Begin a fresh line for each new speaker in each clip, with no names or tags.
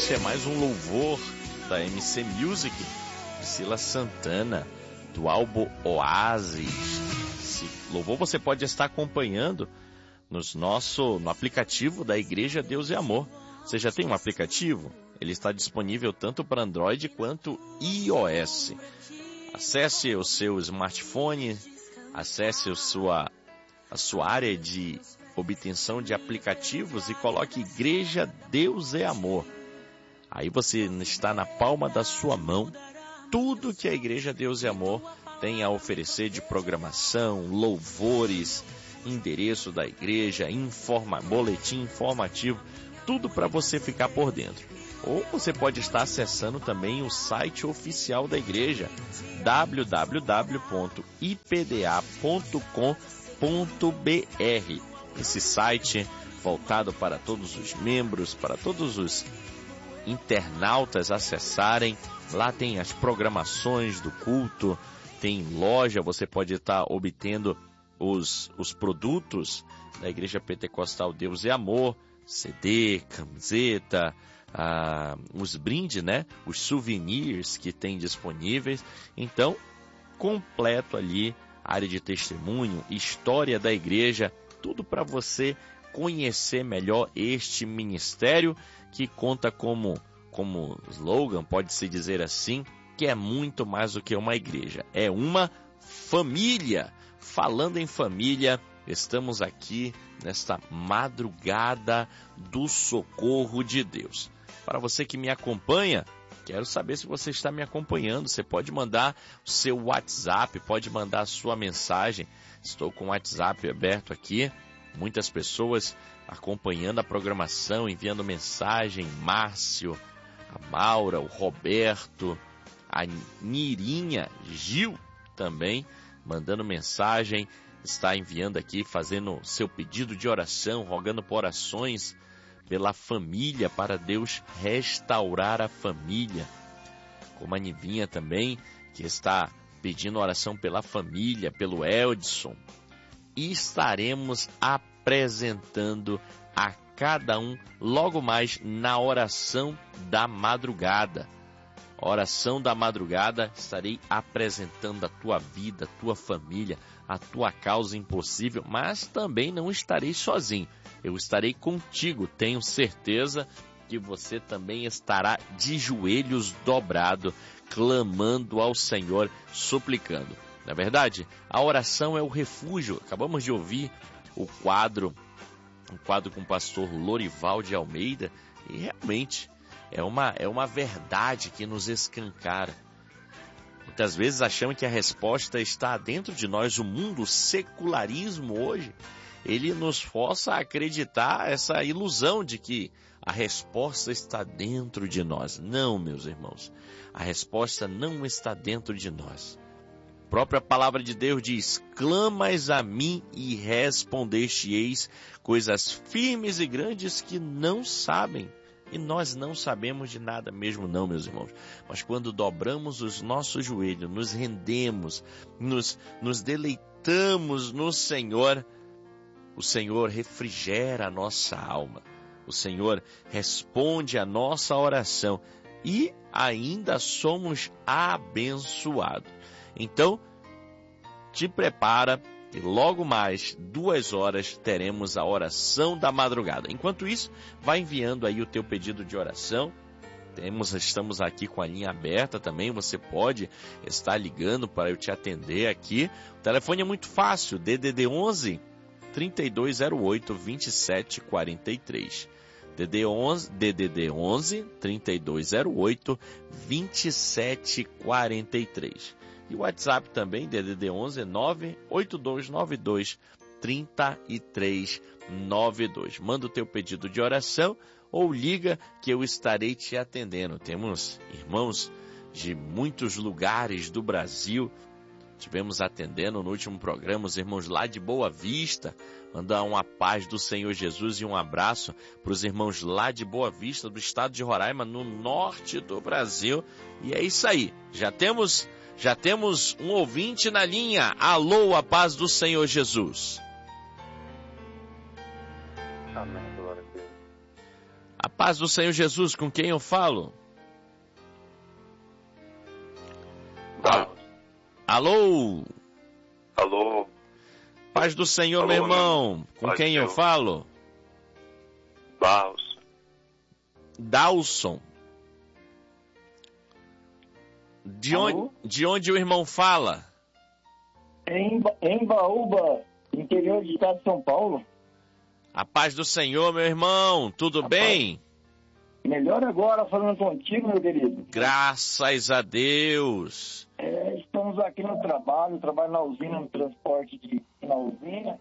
Este é mais um louvor da MC Music, Priscila Santana, do álbum Oasis. Esse louvor você pode estar acompanhando no aplicativo da Igreja Deus e Amor. Você já tem um aplicativo? Ele está disponível tanto para Android quanto iOS. Acesse o seu smartphone, acesse a sua área de obtenção de aplicativos e coloque Igreja Deus e Amor. Aí você está na palma da sua mão tudo que a Igreja Deus e Amor tem a oferecer de programação, louvores, endereço da igreja, boletim informativo, tudo para você ficar por dentro. Ou você pode estar acessando também o site oficial da igreja, www.ipda.com.br. Esse site voltado para todos os membros, para todos os internautas acessarem. Lá tem as programações do culto, tem loja, você pode estar obtendo os produtos da Igreja Pentecostal Deus e Amor, CD, camiseta, os brindes, né? Os souvenirs que tem disponíveis. Então, completo ali, área de testemunho, história da igreja, tudo para você conhecer melhor este ministério que conta como slogan, pode-se dizer assim, que é muito mais do que uma igreja, é uma família. Falando em família, estamos aqui nesta madrugada do socorro de Deus. Para você que me acompanha, quero saber se você está me acompanhando. Você pode mandar o seu WhatsApp, pode mandar a sua mensagem. Estou com o WhatsApp aberto aqui. Muitas pessoas acompanhando a programação, enviando mensagem. Márcio, a Maura, o Roberto, a Nirinha, Gil também mandando mensagem. Está enviando aqui, fazendo seu pedido de oração, rogando por orações pela família, para Deus restaurar a família. Como a Nivinha também, que está pedindo oração pela família, pelo Eldson. E estaremos apresentando a cada um logo mais na oração da madrugada. Oração da madrugada, estarei apresentando a tua vida, a tua família, a tua causa impossível, mas também não estarei sozinho. Eu estarei contigo, tenho certeza que você também estará de joelhos dobrado, clamando ao Senhor, suplicando. Na verdade, a oração é o refúgio. Acabamos de ouvir um quadro com o pastor Lorival de Almeida, e realmente é uma verdade que nos escancara. Muitas vezes achamos que a resposta está dentro de nós. O mundo, o secularismo hoje, ele nos força a acreditar essa ilusão de que a resposta está dentro de nós. Não, meus irmãos, a resposta não está dentro de nós. A própria palavra de Deus diz: clamas a mim e respondeste-eis coisas firmes e grandes que não sabem. E nós não sabemos de nada mesmo não, meus irmãos. Mas quando dobramos os nossos joelhos, nos rendemos, nos deleitamos no Senhor, o Senhor refrigera a nossa alma. O Senhor responde a nossa oração e ainda somos abençoados. Então, te prepara e logo mais 2 horas teremos a oração da madrugada. Enquanto isso, vai enviando aí o teu pedido de oração. Estamos aqui com a linha aberta também, você pode estar ligando para eu te atender aqui. O telefone é muito fácil, DDD 11 3208 2743. DDD 11 3208 2743. E o WhatsApp também, DDD 11 98292 3392. Manda o teu pedido de oração ou liga que eu estarei te atendendo. Temos irmãos de muitos lugares do Brasil. Tivemos atendendo no último programa os irmãos lá de Boa Vista. Mandar uma paz do Senhor Jesus e um abraço para os irmãos lá de Boa Vista, do estado de Roraima, no norte do Brasil. E é isso aí. Já temos um ouvinte na linha. Alô, a paz do Senhor Jesus.
Amém, glória a Deus.
A paz do Senhor Jesus, com quem eu falo? Alô?
Alô?
Paz do Senhor,
Alô,
meu irmão. Com
Paz
quem
do
eu
Senhor.
falo? Dalson. De onde o irmão fala?
Em Baúba, interior do estado de São Paulo.
A paz do Senhor, meu irmão. Tudo bem?
Melhor agora falando contigo, meu querido.
Graças a Deus.
Estamos aqui no trabalho na usina, no transporte na usina.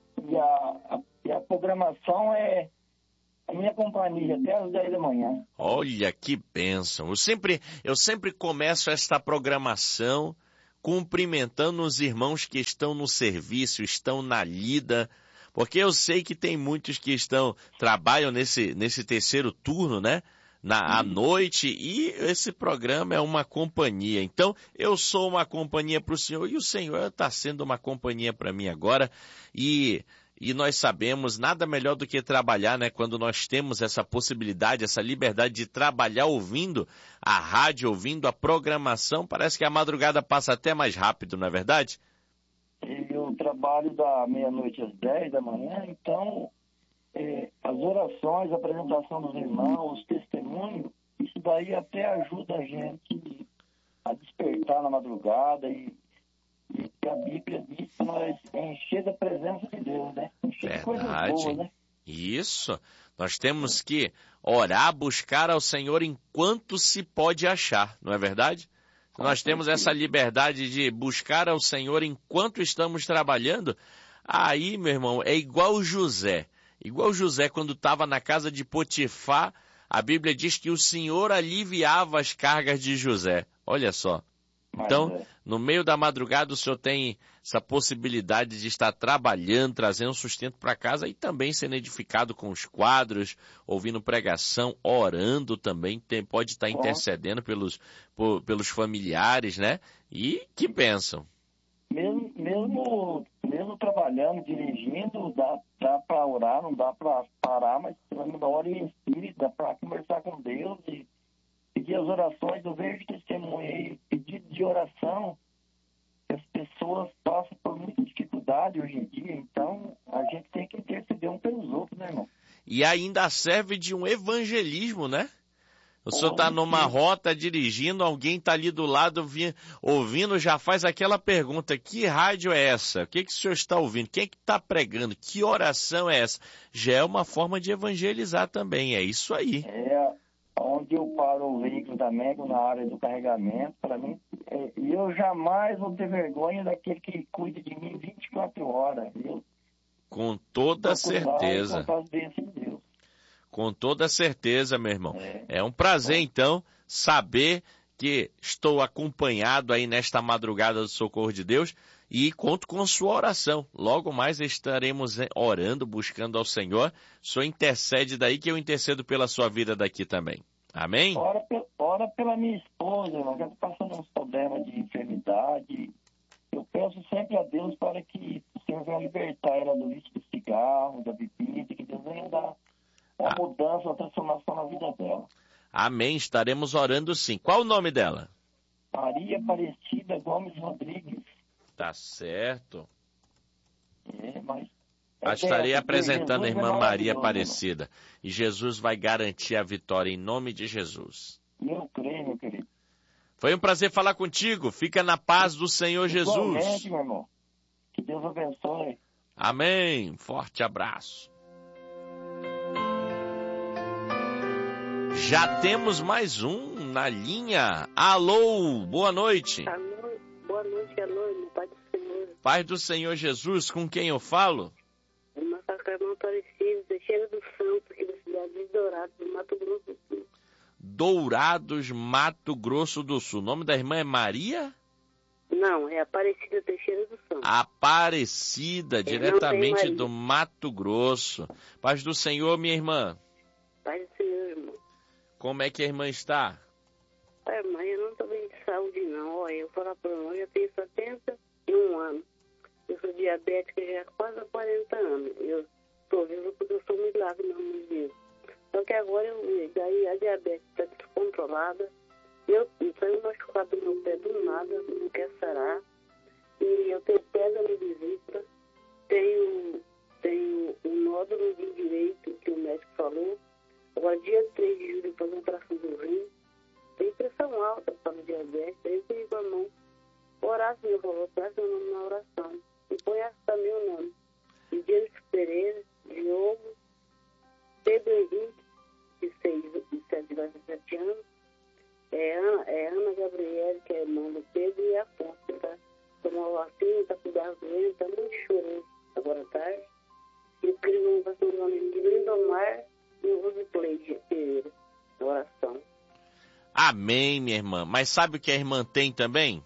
E a programação é a minha companhia até às 10 da manhã.
Olha que bênção. Eu sempre começo esta programação cumprimentando os irmãos que estão no serviço, estão na lida, porque eu sei que tem muitos que trabalham nesse terceiro turno, né? À noite, e esse programa é uma companhia. Então, eu sou uma companhia para o Senhor, e o Senhor está sendo uma companhia para mim agora, e nós sabemos, nada melhor do que trabalhar, né? Quando nós temos essa possibilidade, essa liberdade de trabalhar ouvindo a rádio, ouvindo a programação, parece que a madrugada passa até mais rápido, não é verdade?
Eu trabalho da meia-noite às 10 da manhã, então as orações, a apresentação dos irmãos, os testemunhos, isso daí até ajuda a gente a despertar na madrugada e a Bíblia diz para nós encher da presença de Deus, né? Encher de coisas boas, né?
Isso. Nós temos que orar, buscar ao Senhor enquanto se pode achar, não é verdade? Nós temos essa liberdade de buscar ao Senhor enquanto estamos trabalhando. Aí, meu irmão, é igual José. Igual José, quando estava na casa de Potifar, a Bíblia diz que o Senhor aliviava as cargas de José. Olha só. Então, no meio da madrugada, o senhor tem essa possibilidade de estar trabalhando, trazendo sustento para casa e também sendo edificado com os quadros, ouvindo pregação, orando também, pode estar intercedendo pelos familiares, né? E que bênção.
Mesmo trabalhando, dirigindo, dá para orar, não dá para parar, mas na hora em espírito, dá para conversar com Deus e pedir as orações. Eu vejo testemunho aí, pedido de oração, as pessoas passam por muita dificuldade hoje em dia, então a gente tem que interceder um pelos outros, né, irmão?
E ainda serve de um evangelismo, né? O senhor está numa rota dirigindo, alguém está ali do lado ouvindo, já faz aquela pergunta: que rádio é essa? O que o senhor está ouvindo? Quem é que está pregando? Que oração é essa? Já é uma forma de evangelizar também, é isso aí.
Onde eu paro o veículo também, na área do carregamento, para mim, eu jamais vou ter vergonha daquele que cuida de mim 24 horas.
Com toda certeza.
Deus.
Com toda certeza, meu irmão. É um prazer, então, saber que estou acompanhado aí nesta madrugada do Socorro de Deus e conto com sua oração. Logo mais estaremos orando, buscando ao Senhor. O Senhor intercede daí que eu intercedo pela sua vida daqui também. Amém?
Ora pela minha esposa, irmão, que está passando uns problemas de enfermidade. Eu peço sempre a Deus para que o Senhor venha libertar ela do vício do cigarro, da bebida, que Deus venha dar uma mudança, uma transformação na vida dela.
Amém, estaremos orando sim. Qual o nome dela?
Maria Aparecida Gomes Rodrigues.
Tá certo.
Mas
estarei apresentando a irmã Maria Aparecida. E Jesus vai garantir a vitória em nome de Jesus.
Eu creio, meu querido.
Foi um prazer falar contigo. Fica na paz do Senhor Jesus.
Igualmente, meu irmão. Que Deus abençoe.
Amém. Forte abraço. Já temos mais um na linha. Alô, boa noite.
Alô, boa noite, alô, Pai do Senhor.
Pai do Senhor Jesus, com quem eu falo?
Irmã Sacramento Aparecida, Teixeira do Santo, aqui da cidade de Dourados, do Mato Grosso do Sul.
Dourados, Mato Grosso do Sul. O nome da irmã é Maria?
Não, é Aparecida Teixeira do Santo.
Aparecida, diretamente do Mato Grosso. Paz do Senhor, minha irmã.
Paz do Senhor, irmão.
Como é que a irmã está?
Irmã, eu não estou bem de saúde, não. Olha, eu vou falar para você, eu já tenho 71 anos. Eu sou diabética já há quase 40 anos. Eu estou viva porque eu sou um milagre, meu Deus. Só que agora daí a diabetes está descontrolada. Eu saí machucado no meu pé do nada, não quer sarar. E eu tenho pedra na vesícula, tenho um nódulo no rim direito, que o médico falou. Agora, dia 3 de julho, fazer uma operação do rim. Tem pressão alta para o diabetes. Aí eu pedi para a mão orar, Senhor, por favor, presta meu nome na oração. E põe também o nome. E Jennifer Pereira, Diogo, Pedro Henrique, de 7 anos. Ana Gabriele, que é irmã do Pedro, e Afonso, que tá tomando vacina, tá cuidando dele, tá muito chorando agora à tarde. E eu queria um pastor no nome de Lindomar e o Rosiplay Pereira, na oração.
Amém, minha irmã. Mas sabe o que a irmã tem também?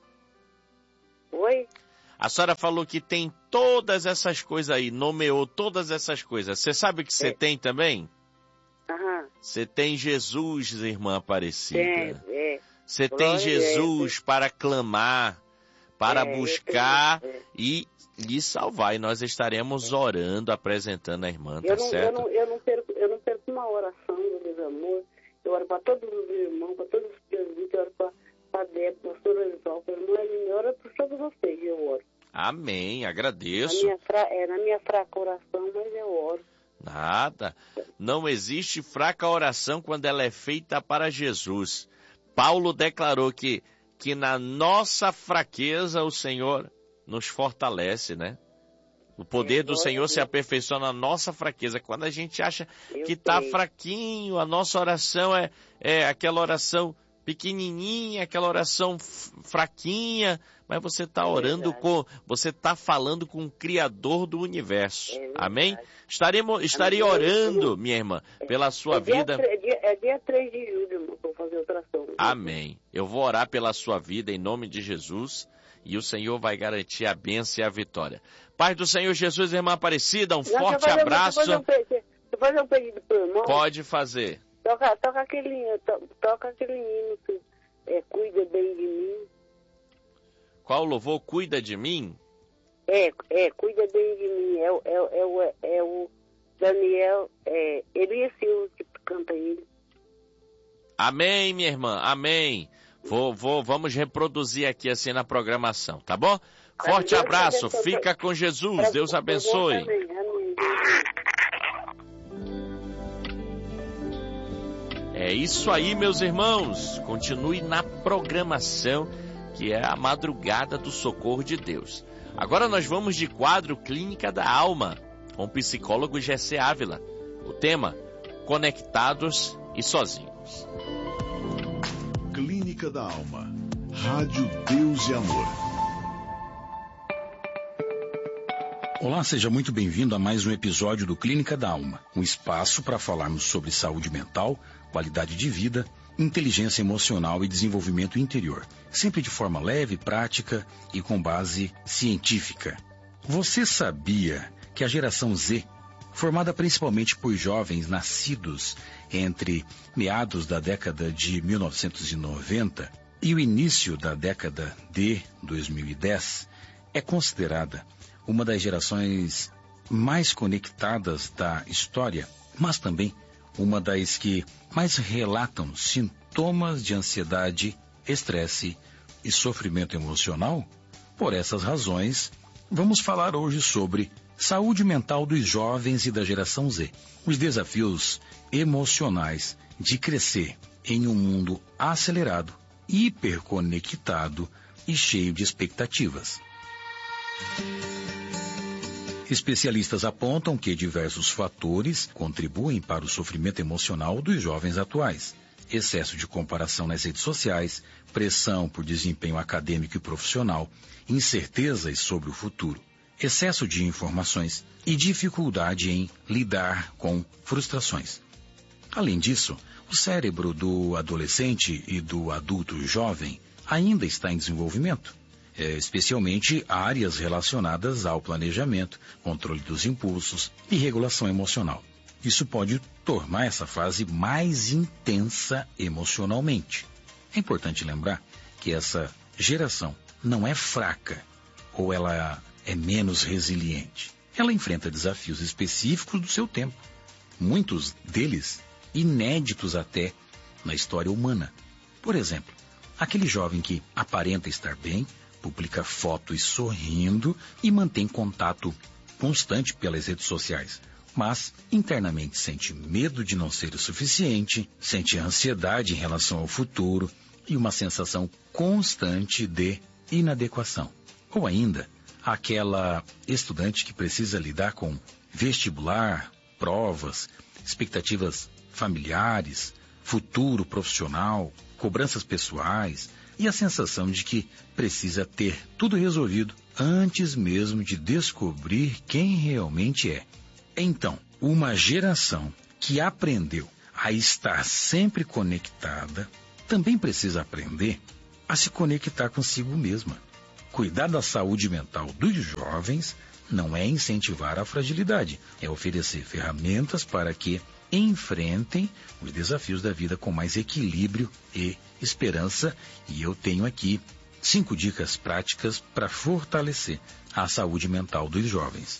Oi?
A senhora falou que tem todas essas coisas aí, nomeou todas essas coisas. Você sabe o que você tem também?
Aham.
Você tem Jesus, irmã Aparecida. Você tem
Glória
Jesus para clamar, para buscar e lhe salvar. E nós estaremos orando, apresentando a irmã, tá certo?
Eu não perco uma oração do desamor. Eu oro para todos os irmãos, para todos os presbíteros, eu oro para a Débora, para o pastor Oswaldo, para a irmã Aline, eu oro por todos vocês, eu oro.
Amém, agradeço.
Na minha fraca oração, mas eu oro.
Nada. Não existe fraca oração quando ela é feita para Jesus. Paulo declarou que na nossa fraqueza o Senhor nos fortalece, né? O poder do Senhor se aperfeiçoa na nossa fraqueza. Quando a gente acha que está fraquinho, a nossa oração é aquela oração pequenininha, aquela oração fraquinha, mas você está orando você está falando com o Criador do universo. Amém? Estarei orando, minha irmã, pela sua vida.
Dia 3 de julho, irmão, vou fazer oração.
Amém. Eu vou orar pela sua vida em nome de Jesus e o Senhor vai garantir a bênção e a vitória. Pai do Senhor Jesus, irmã Aparecida, um forte abraço.
Deixa eu fazer um pedido pro irmão.
Pode fazer.
Toca aquele hino que cuida bem de mim.
Qual louvor? Cuida de mim?
Cuida bem de mim. É o Daniel, Elias Silva que canta ele.
Amém, minha irmã, amém. Vamos reproduzir aqui assim na programação, tá bom? Forte abraço, fica com Jesus, Deus abençoe. É isso aí, meus irmãos. Continue na programação, que é a madrugada do socorro de Deus. Agora nós vamos de quadro Clínica da Alma, com o psicólogo Gessé Ávila. O tema, Conectados e Sozinhos.
Clínica da Alma. Rádio Deus e Amor.
Olá, seja muito bem-vindo a mais um episódio do Clínica da Alma, um espaço para falarmos sobre saúde mental, qualidade de vida, inteligência emocional e desenvolvimento interior, sempre de forma leve, prática e com base científica. Você sabia que a geração Z, formada principalmente por jovens nascidos entre meados da década de 1990 e o início da década de 2010, é considerada uma das gerações mais conectadas da história, mas também uma das que mais relatam sintomas de ansiedade, estresse e sofrimento emocional? Por essas razões, vamos falar hoje sobre saúde mental dos jovens e da geração Z, os desafios emocionais de crescer em um mundo acelerado, hiperconectado e cheio de expectativas. Especialistas apontam que diversos fatores contribuem para o sofrimento emocional dos jovens atuais. Excesso de comparação nas redes sociais, pressão por desempenho acadêmico e profissional, incertezas sobre o futuro, excesso de informações e dificuldade em lidar com frustrações. Além disso, o cérebro do adolescente e do adulto jovem ainda está em desenvolvimento, especialmente áreas relacionadas ao planejamento, controle dos impulsos e regulação emocional. Isso pode tornar essa fase mais intensa emocionalmente. É importante lembrar que essa geração não é fraca ou ela é menos resiliente. Ela enfrenta desafios específicos do seu tempo. muitos deles inéditos até na história humana. Por exemplo, aquele jovem que aparenta estar bem, publica fotos sorrindo e mantém contato constante pelas redes sociais, mas internamente sente medo de não ser o suficiente, sente ansiedade em relação ao futuro e uma sensação constante de inadequação. Ou ainda, aquela estudante que precisa lidar com vestibular, provas, expectativas familiares, futuro profissional, cobranças pessoais e a sensação de que precisa ter tudo resolvido antes mesmo de descobrir quem realmente é. Então, uma geração que aprendeu a estar sempre conectada também precisa aprender a se conectar consigo mesma. Cuidar da saúde mental dos jovens não é incentivar a fragilidade, é oferecer ferramentas para que enfrentem os desafios da vida com mais equilíbrio e esperança. E eu tenho aqui 5 dicas práticas para fortalecer a saúde mental dos jovens.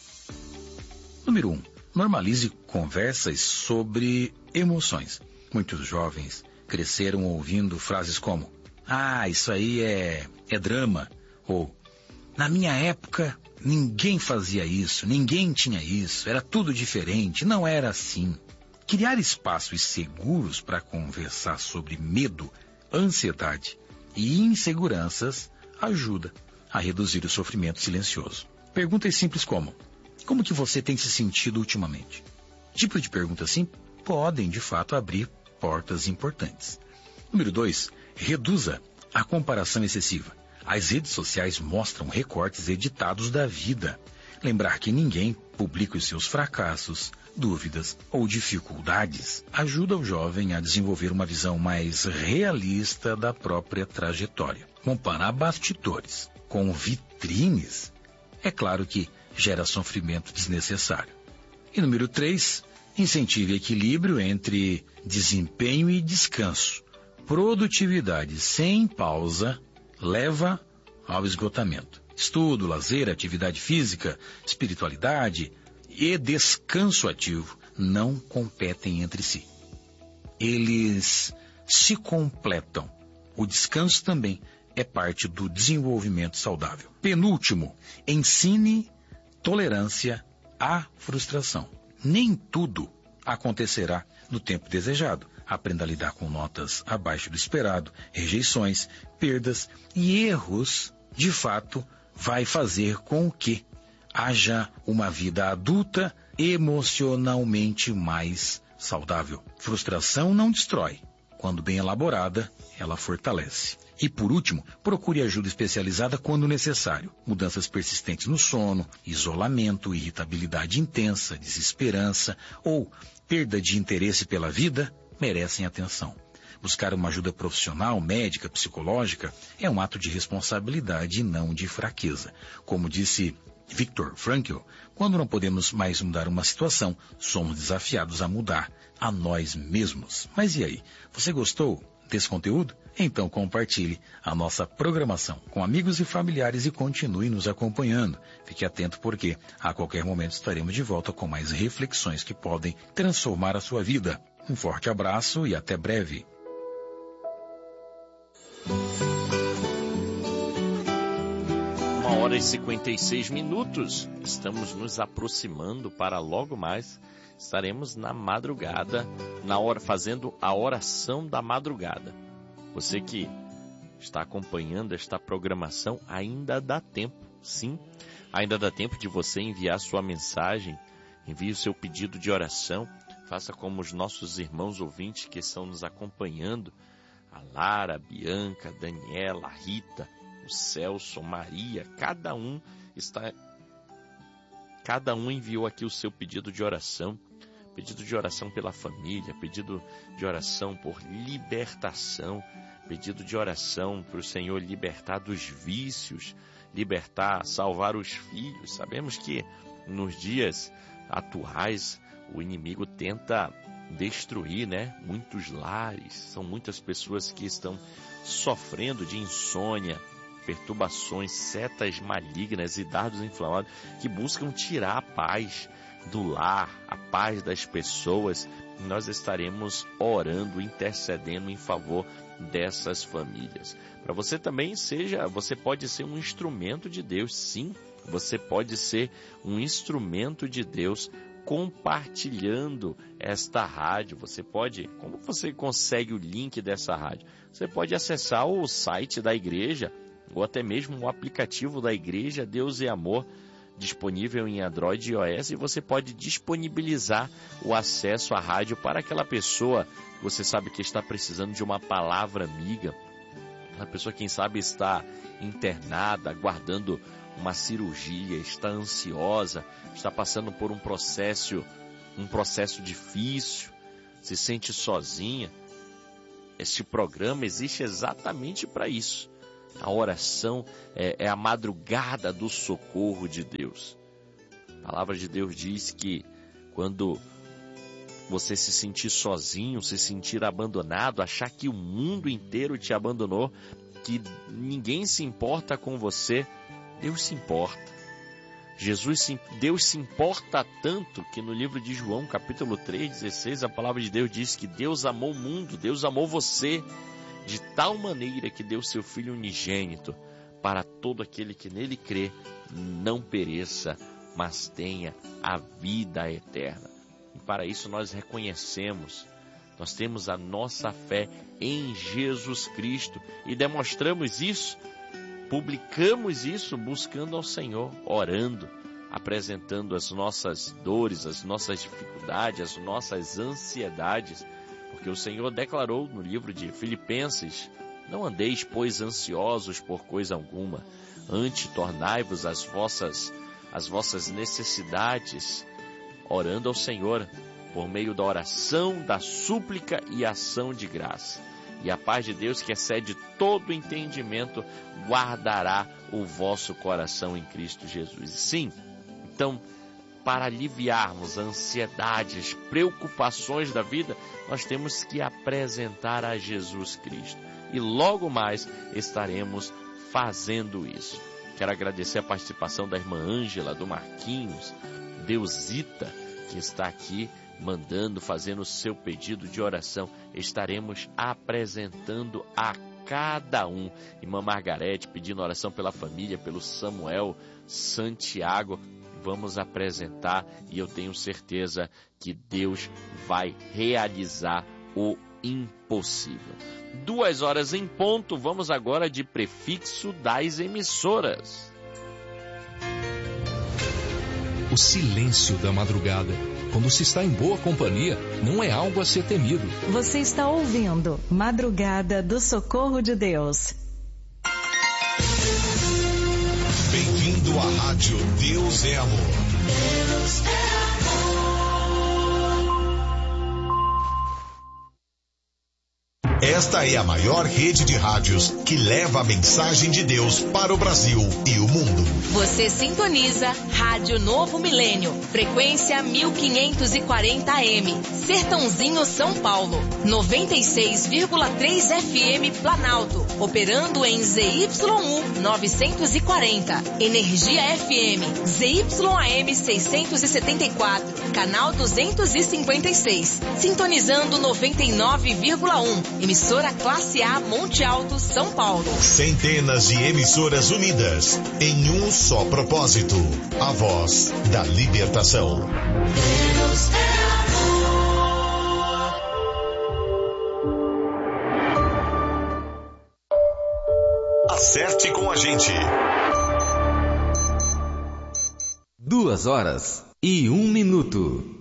Número 1. Normalize conversas sobre emoções. Muitos jovens cresceram ouvindo frases como: "Ah, isso aí é drama", ou "Na minha época, ninguém fazia isso, ninguém tinha isso, era tudo diferente, não era assim". Criar espaços seguros para conversar sobre medo, ansiedade e inseguranças ajuda a reduzir o sofrimento silencioso. Perguntas simples como: como que você tem se sentido ultimamente? Tipo de perguntas assim podem, de fato, abrir portas importantes. Número 2, reduza a comparação excessiva. As redes sociais mostram recortes editados da vida. Lembrar que ninguém publica os seus fracassos, dúvidas ou dificuldades ajuda o jovem a desenvolver uma visão mais realista da própria trajetória. Comparar bastidores com vitrines, é claro que gera sofrimento desnecessário. E número 3, incentive equilíbrio entre desempenho e descanso. Produtividade sem pausa leva ao esgotamento. Estudo, lazer, atividade física, espiritualidade e descanso ativo não competem entre si. Eles se completam. O descanso também é parte do desenvolvimento saudável. Penúltimo, ensine tolerância à frustração. Nem tudo acontecerá no tempo desejado. Aprenda a lidar com notas abaixo do esperado, rejeições, perdas e erros. De fato, vai fazer com que haja uma vida adulta emocionalmente mais saudável. Frustração não destrói. Quando bem elaborada, ela fortalece. E por último, procure ajuda especializada quando necessário. Mudanças persistentes no sono, isolamento, irritabilidade intensa, desesperança ou perda de interesse pela vida merecem atenção. Buscar uma ajuda profissional, médica, psicológica, é um ato de responsabilidade e não de fraqueza. Como disse Viktor Frankl, quando não podemos mais mudar uma situação, somos desafiados a mudar a nós mesmos. Mas e aí? Você gostou desse conteúdo? Então compartilhe a nossa programação com amigos e familiares e continue nos acompanhando. Fique atento porque a qualquer momento estaremos de volta com mais reflexões que podem transformar a sua vida. Um forte abraço e até breve.
Uma hora e 56 minutos. Estamos nos aproximando para logo mais. Estaremos na madrugada, fazendo a oração da madrugada. Você que está acompanhando esta programação, ainda dá tempo, sim. Ainda dá tempo de você enviar sua mensagem, envie o seu pedido de oração. Faça como os nossos irmãos ouvintes que estão nos acompanhando. A Lara, a Bianca, a Daniela, a Rita, o Celso, a Maria, cada um enviou aqui o seu pedido de oração pela família, pedido de oração por libertação, pedido de oração para o Senhor libertar dos vícios, salvar os filhos. Sabemos que nos dias atuais o inimigo tenta destruir, muitos lares. São muitas pessoas que estão sofrendo de insônia, perturbações, setas malignas e dardos inflamados que buscam tirar a paz do lar, a paz das pessoas. Nós estaremos orando, intercedendo em favor dessas famílias. Para você também você pode ser um instrumento de Deus. Sim, você pode ser um instrumento de Deus compartilhando esta rádio. Como você consegue o link dessa rádio? Você pode acessar o site da igreja ou até mesmo o aplicativo da igreja Deus é Amor, disponível em Android e iOS, e você pode disponibilizar o acesso à rádio para aquela pessoa que você sabe que está precisando de uma palavra amiga, a pessoa, quem sabe, está internada, aguardando uma cirurgia, está ansiosa, está passando por um processo difícil, se sente sozinha. Este programa existe exatamente para isso. A oração é a madrugada do socorro de Deus. A palavra de Deus diz que quando você se sentir sozinho, se sentir abandonado, achar que o mundo inteiro te abandonou, que ninguém se importa com você, Deus se importa. Deus se importa tanto que no livro de João, capítulo 3:16, a palavra de Deus diz que Deus amou o mundo, Deus amou você, de tal maneira que deu seu Filho unigênito, para todo aquele que nele crê, não pereça, mas tenha a vida eterna. E para isso nós reconhecemos, nós temos a nossa fé em Jesus Cristo e demonstramos isso, publicamos isso buscando ao Senhor, orando, apresentando as nossas dores, as nossas dificuldades, as nossas ansiedades, porque o Senhor declarou no livro de Filipenses: não andeis, pois, ansiosos por coisa alguma, antes tornai-vos as vossas necessidades, orando ao Senhor, por meio da oração, da súplica e ação de graça. E a paz de Deus, que excede todo entendimento, guardará o vosso coração em Cristo Jesus. Sim, então, para aliviarmos a ansiedade, as preocupações da vida, nós temos que apresentar a Jesus Cristo. E logo mais estaremos fazendo isso. Quero agradecer a participação da irmã Ângela, do Marquinhos, Deusita, que está aqui fazendo o seu pedido de oração. Estaremos apresentando a cada um. Irmã Margarete pedindo oração pela família, pelo Samuel, Santiago. Vamos apresentar e eu tenho certeza que Deus vai realizar o impossível. 2h em ponto, vamos agora de prefixo das emissoras.
O silêncio da madrugada, quando se está em boa companhia, não é algo a ser temido.
Você está ouvindo Madrugada do Socorro de Deus.
Bem-vindo à Rádio Deus é Amor. Deus é amor. Esta é a maior rede de rádios que leva a mensagem de Deus para o Brasil e o mundo.
Você sintoniza Rádio Novo Milênio, frequência 1540 AM, Sertãozinho, São Paulo, 96,3 FM Planalto, operando em ZYU 940, Energia FM, ZYAM 674, canal 256, sintonizando 99,1, emissora classe A Monte Alto, São Paulo.
Centenas de emissoras unidas em um só propósito, a voz da libertação. Deus é amor. Acerte com a gente.
2h01.